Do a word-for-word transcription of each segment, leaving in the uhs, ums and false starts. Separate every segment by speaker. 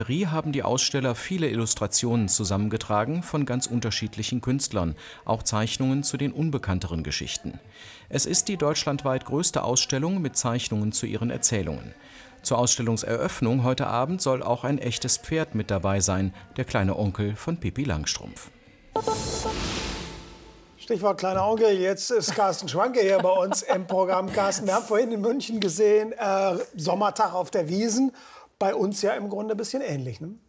Speaker 1: Haben die Aussteller viele Illustrationen zusammengetragen von ganz unterschiedlichen Künstlern, auch Zeichnungen zu den unbekannteren Geschichten. Es ist die deutschlandweit größte Ausstellung mit Zeichnungen zu ihren Erzählungen. Zur Ausstellungseröffnung heute Abend soll auch ein echtes Pferd mit dabei sein, der kleine Onkel von Pippi Langstrumpf.
Speaker 2: Stichwort kleiner Onkel, jetzt ist Carsten Schwanke hier bei uns im Programm. Carsten, wir haben vorhin in München gesehen, äh, Sommertag auf der Wiesn. Bei uns ja im Grunde ein bisschen ähnlich, ne?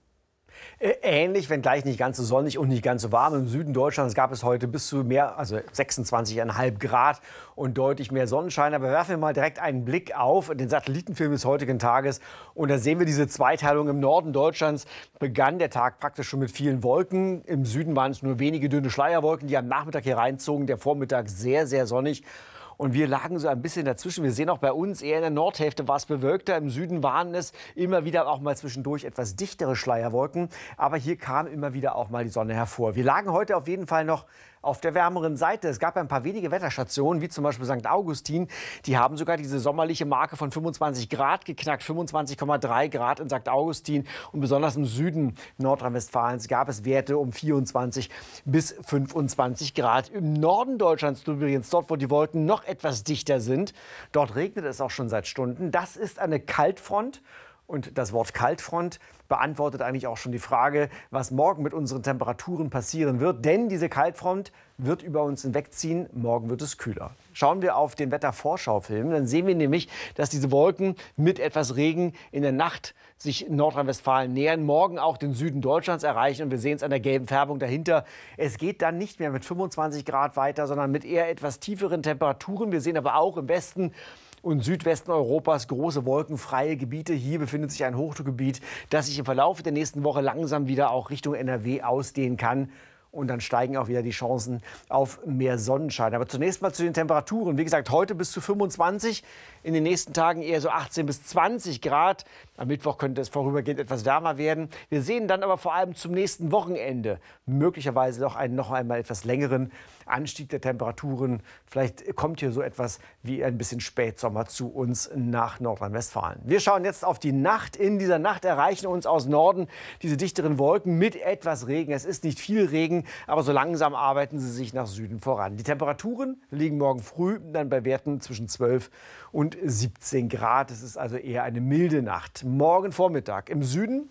Speaker 3: Ähnlich, wenngleich nicht ganz so sonnig und nicht ganz so warm. Im Süden Deutschlands gab es heute bis zu mehr, also sechsundzwanzig Komma fünf Grad und deutlich mehr Sonnenschein. Aber werfen wir mal direkt einen Blick auf den Satellitenfilm des heutigen Tages. Und da sehen wir diese Zweiteilung. Im Norden Deutschlands begann der Tag praktisch schon mit vielen Wolken. Im Süden waren es nur wenige dünne Schleierwolken, die am Nachmittag hier reinzogen. Der Vormittag sehr, sehr sonnig. Und wir lagen so ein bisschen dazwischen. Wir sehen auch bei uns, eher in der Nordhälfte war es bewölkter. Im Süden waren es immer wieder auch mal zwischendurch etwas dichtere Schleierwolken. Aber hier kam immer wieder auch mal die Sonne hervor. Wir lagen heute auf jeden Fall noch auf der wärmeren Seite. Es gab ein paar wenige Wetterstationen, wie zum Beispiel Sankt Augustin. Die haben sogar diese sommerliche Marke von fünfundzwanzig Grad geknackt. fünfundzwanzig Komma drei Grad in Sankt Augustin. Und besonders im Süden Nordrhein-Westfalens gab es Werte um vierundzwanzig bis fünfundzwanzig Grad. Im Norden Deutschlands übrigens, dort wo die Wolken noch etwas dichter sind, dort regnet es auch schon seit Stunden. Das ist eine Kaltfront. Und das Wort Kaltfront beantwortet eigentlich auch schon die Frage, was morgen mit unseren Temperaturen passieren wird. Denn diese Kaltfront wird über uns hinwegziehen. Morgen wird es kühler. Schauen wir auf den Wettervorschaufilm, dann sehen wir nämlich, dass diese Wolken mit etwas Regen in der Nacht sich Nordrhein-Westfalen nähern, morgen auch den Süden Deutschlands erreichen. Und wir sehen es an der gelben Färbung dahinter. Es geht dann nicht mehr mit fünfundzwanzig Grad weiter, sondern mit eher etwas tieferen Temperaturen. Wir sehen aber auch im Westen und Südwesten Europas große wolkenfreie Gebiete. Hier befindet sich ein Hochdruckgebiet, das sich im Verlauf der nächsten Woche langsam wieder auch Richtung N R W ausdehnen kann. Und dann steigen auch wieder die Chancen auf mehr Sonnenschein. Aber zunächst mal zu den Temperaturen. Wie gesagt, heute bis zu fünfundzwanzig, in den nächsten Tagen eher so achtzehn bis zwanzig Grad. Am Mittwoch könnte es vorübergehend etwas wärmer werden. Wir sehen dann aber vor allem zum nächsten Wochenende möglicherweise noch einen noch einmal etwas längeren Anstieg der Temperaturen. Vielleicht kommt hier so etwas wie ein bisschen Spätsommer zu uns nach Nordrhein-Westfalen. Wir schauen jetzt auf die Nacht. In dieser Nacht erreichen uns aus Norden diese dichteren Wolken mit etwas Regen. Es ist nicht viel Regen, aber so langsam arbeiten sie sich nach Süden voran. Die Temperaturen liegen morgen früh dann bei Werten zwischen zwölf und siebzehn Grad. Es ist also eher eine milde Nacht. Morgen Vormittag im Süden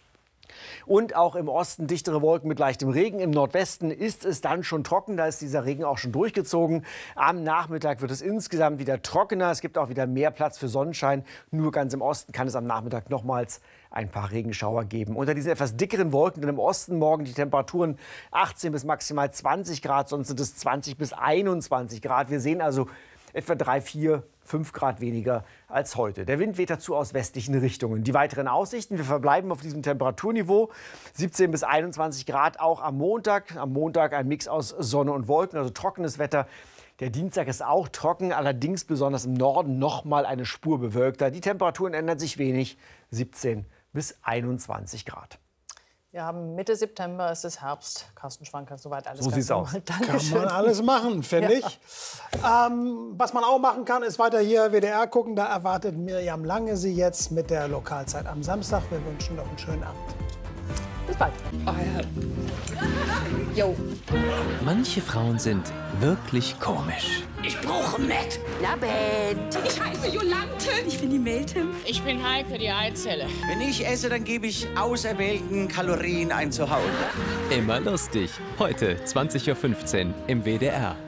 Speaker 3: und auch im Osten dichtere Wolken mit leichtem Regen. Im Nordwesten ist es dann schon trocken. Da ist dieser Regen auch schon durchgezogen. Am Nachmittag wird es insgesamt wieder trockener. Es gibt auch wieder mehr Platz für Sonnenschein. Nur ganz im Osten kann es am Nachmittag nochmals ein paar Regenschauer geben. Unter diesen etwas dickeren Wolken dann im Osten morgen die Temperaturen achtzehn bis maximal zwanzig Grad. Sonst sind es zwanzig bis einundzwanzig Grad. Wir sehen also etwa drei, vier, fünf Grad weniger als heute. Der Wind weht dazu aus westlichen Richtungen. Die weiteren Aussichten, wir verbleiben auf diesem Temperaturniveau. siebzehn bis einundzwanzig Grad auch am Montag. Am Montag ein Mix aus Sonne und Wolken, also trockenes Wetter. Der Dienstag ist auch trocken, allerdings besonders im Norden noch mal eine Spur bewölkter. Die Temperaturen ändern sich wenig, siebzehn bis einundzwanzig Grad.
Speaker 4: Wir haben Mitte September, es ist Herbst. Carsten Schwanke, soweit alles.
Speaker 3: So sieht's aus.
Speaker 2: Kann man alles machen, finde ja. ich. Ähm, was man auch machen kann, ist weiter hier W D R gucken. Da erwartet Miriam Lange Sie jetzt mit der Lokalzeit am Samstag. Wir wünschen noch einen schönen Abend.
Speaker 4: Bis bald.
Speaker 5: Oh, ja. Jo.
Speaker 6: Manche Frauen sind wirklich komisch.
Speaker 5: Ich brauche Matt.
Speaker 7: Na, Bett.
Speaker 5: Ich heiße Jolante. Ich bin die Meltem.
Speaker 7: Ich bin Heike, die Eizelle.
Speaker 8: Wenn ich esse, dann gebe ich auserwählten Kalorien ein Zuhause.
Speaker 6: Immer lustig. Heute zwanzig Uhr fünfzehn im W D R.